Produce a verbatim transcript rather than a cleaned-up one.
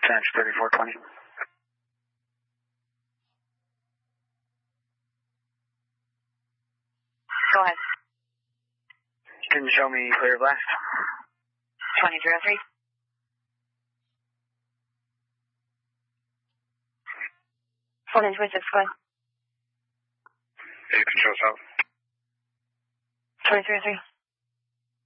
Trench thirty-four twenty. Go ahead. Can you show me clear blast? twenty zero three. fourteen twenty-six, go ahead. Hey, control south. twenty three three.